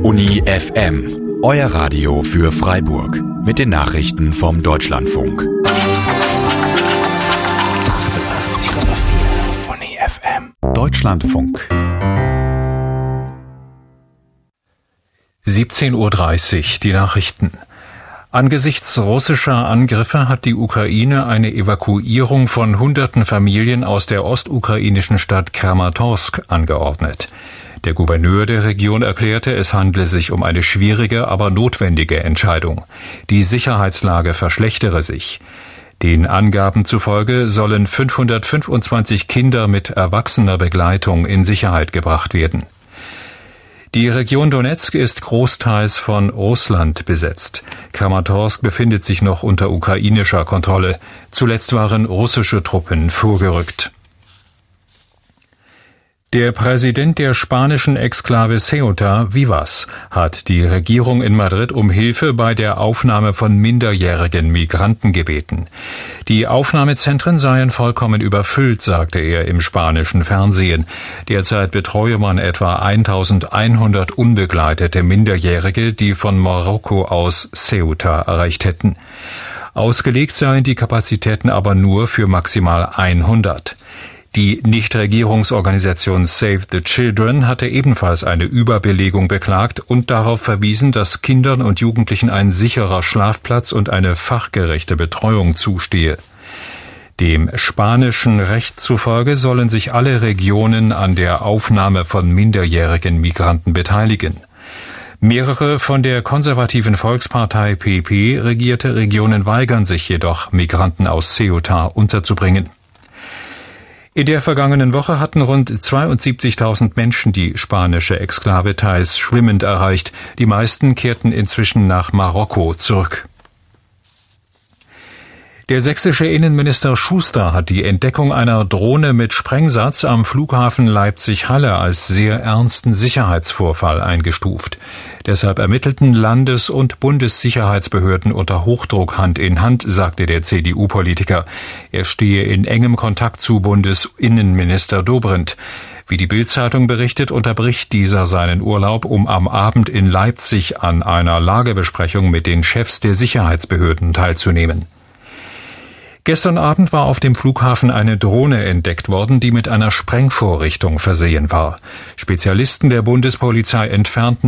Uni FM, euer Radio für Freiburg mit den Nachrichten vom Deutschlandfunk. 88,4 Uni FM. Deutschlandfunk. 17:30 Uhr, die Nachrichten. Angesichts russischer Angriffe hat die Ukraine eine Evakuierung von hunderten Familien aus der ostukrainischen Stadt Kramatorsk angeordnet. Der Gouverneur der Region erklärte, es handle sich um eine schwierige, aber notwendige Entscheidung. Die Sicherheitslage verschlechtere sich. Den Angaben zufolge sollen 525 Kinder mit erwachsener Begleitung in Sicherheit gebracht werden. Die Region Donezk ist großteils von Russland besetzt. Kramatorsk befindet sich noch unter ukrainischer Kontrolle. Zuletzt waren russische Truppen vorgerückt. Der Präsident der spanischen Exklave Ceuta, Vivas, hat die Regierung in Madrid um Hilfe bei der Aufnahme von minderjährigen Migranten gebeten. Die Aufnahmezentren seien vollkommen überfüllt, sagte er im spanischen Fernsehen. Derzeit betreue man etwa 1100 unbegleitete Minderjährige, die von Marokko aus Ceuta erreicht hätten. Ausgelegt seien die Kapazitäten aber nur für maximal 100. Die Nichtregierungsorganisation Save the Children hatte ebenfalls eine Überbelegung beklagt und darauf verwiesen, dass Kindern und Jugendlichen ein sicherer Schlafplatz und eine fachgerechte Betreuung zustehe. Dem spanischen Recht zufolge sollen sich alle Regionen an der Aufnahme von minderjährigen Migranten beteiligen. Mehrere von der konservativen Volkspartei PP regierte Regionen weigern sich jedoch, Migranten aus Ceuta unterzubringen. In der vergangenen Woche hatten rund 72.000 Menschen die spanische Exklave teils schwimmend erreicht. Die meisten kehrten inzwischen nach Marokko zurück. Der sächsische Innenminister Schuster hat die Entdeckung einer Drohne mit Sprengsatz am Flughafen Leipzig-Halle als sehr ernsten Sicherheitsvorfall eingestuft. Deshalb ermittelten Landes- und Bundessicherheitsbehörden unter Hochdruck Hand in Hand, sagte der CDU-Politiker. Er stehe in engem Kontakt zu Bundesinnenminister Dobrindt. Wie die Bild-Zeitung berichtet, unterbricht dieser seinen Urlaub, um am Abend in Leipzig an einer Lagebesprechung mit den Chefs der Sicherheitsbehörden teilzunehmen. Gestern Abend war auf dem Flughafen eine Drohne entdeckt worden, die mit einer Sprengvorrichtung versehen war. Spezialisten der Bundespolizei entfernten